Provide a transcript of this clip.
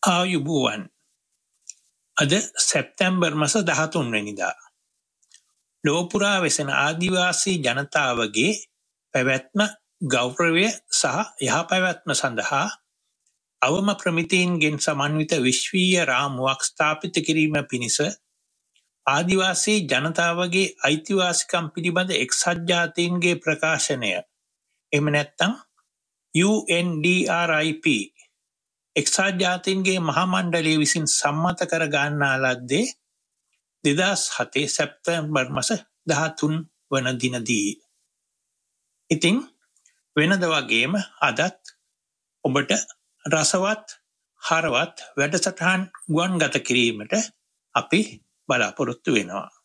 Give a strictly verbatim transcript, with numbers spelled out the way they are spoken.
ආයුබෝවන්. අද සැප්තැම්බර් මස දහතුන් වෙනිදා. ලෝපුරා වෙසෙන ආදිවාසී ජනතාවගේ පැවැත්ම, ගෞරවය සහ යහපැවැත්ම සඳහා අවම ප්‍රමිතීන්ගෙන් සමන්විත විශ්වීය රාමුවක් ස්ථාපිත කිරීම පිණිස ආදිවාසී ජනතාවගේ අයිතිවාසිකම් පිළිබඳ එක්සත් ජාතීන්ගේ ප්‍රකාශනය, එහෙම නැත්නම් යූ එන් ඩී ආර් ආයි පී එක්සත් ජාතීන්ගේ මහා මණ්ඩලය විසින් සම්මත කර ගන්නා ලද්දේ දෙදහස් හතේ සැප්තැම්බර් මාස දහතුන් වන දිනදී. ඉතින් වෙනද වගේම අදත් ඔබට රසවත් හරවත් වැඩසටහන් ගුවන්ගත කිරීමට අපි බලාපොරොත්තු වෙනවා.